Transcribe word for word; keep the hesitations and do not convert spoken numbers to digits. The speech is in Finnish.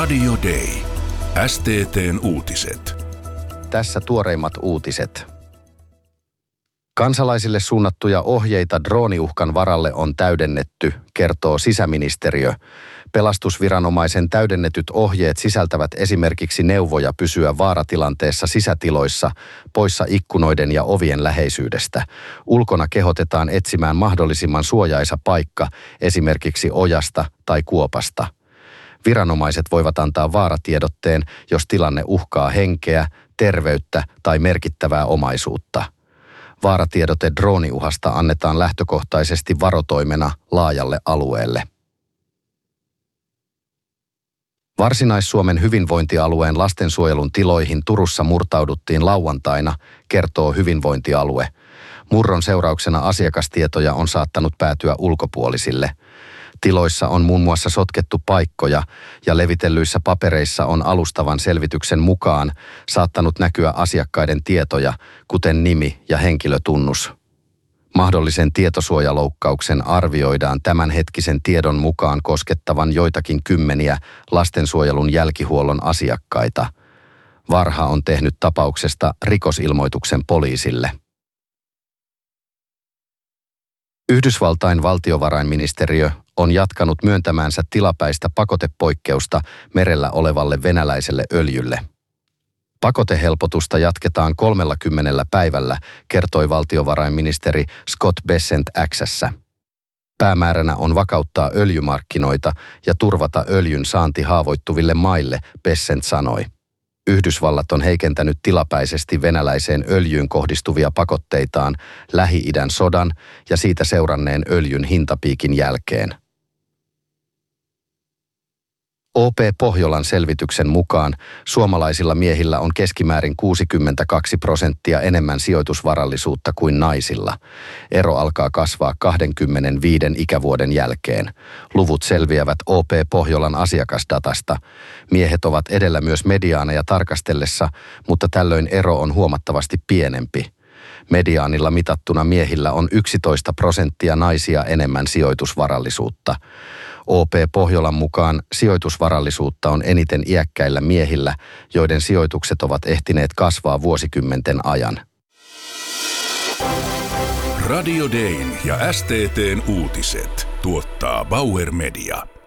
Radio Day. S T T:n uutiset. Tässä tuoreimmat uutiset. Kansalaisille suunnattuja ohjeita drooniuhkan varalle on täydennetty, kertoo sisäministeriö. Pelastusviranomaisen täydennetyt ohjeet sisältävät esimerkiksi neuvoja pysyä vaaratilanteessa sisätiloissa, poissa ikkunoiden ja ovien läheisyydestä. Ulkona kehotetaan etsimään mahdollisimman suojaisa paikka, esimerkiksi ojasta tai kuopasta. Viranomaiset voivat antaa vaaratiedotteen, jos tilanne uhkaa henkeä, terveyttä tai merkittävää omaisuutta. Vaaratiedote drooniuhasta annetaan lähtökohtaisesti varotoimena laajalle alueelle. Varsinais-Suomen hyvinvointialueen lastensuojelun tiloihin Turussa murtauduttiin lauantaina, kertoo hyvinvointialue. Murron seurauksena asiakastietoja on saattanut päätyä ulkopuolisille. Tiloissa on muun muassa sotkettu paikkoja ja levitellyissä papereissa on alustavan selvityksen mukaan saattanut näkyä asiakkaiden tietoja, kuten nimi ja henkilötunnus. Mahdollisen tietosuojaloukkauksen arvioidaan tämänhetkisen tiedon mukaan koskettavan joitakin kymmeniä lastensuojelun jälkihuollon asiakkaita. Varha on tehnyt tapauksesta rikosilmoituksen poliisille. Yhdysvaltain valtiovarainministeriö on jatkanut myöntämäänsä tilapäistä pakotepoikkeusta merellä olevalle venäläiselle öljylle. Pakotehelpotusta jatketaan kolmellakymmenellä päivällä, kertoi valtiovarainministeri Scott Bessent X:ssä. Päämääränä on vakauttaa öljymarkkinoita ja turvata öljyn saanti haavoittuville maille, Bessent sanoi. Yhdysvallat on heikentänyt tilapäisesti venäläiseen öljyyn kohdistuvia pakotteitaan Lähi-idän sodan ja siitä seuranneen öljyn hintapiikin jälkeen. O P Pohjolan selvityksen mukaan suomalaisilla miehillä on keskimäärin kuusikymmentäkaksi prosenttia enemmän sijoitusvarallisuutta kuin naisilla. Ero alkaa kasvaa kaksikymmentäviisi ikävuoden jälkeen. Luvut selviävät O P Pohjolan asiakasdatasta. Miehet ovat edellä myös mediaaneja tarkastellessa, mutta tällöin ero on huomattavasti pienempi. Mediaanilla mitattuna miehillä on yksitoista prosenttia naisia enemmän sijoitusvarallisuutta. O P Pohjolan mukaan sijoitusvarallisuutta on eniten iäkkäillä miehillä, joiden sijoitukset ovat ehtineet kasvaa vuosikymmenten ajan. Radio Dayn ja S T T:n uutiset tuottaa Bauer Media.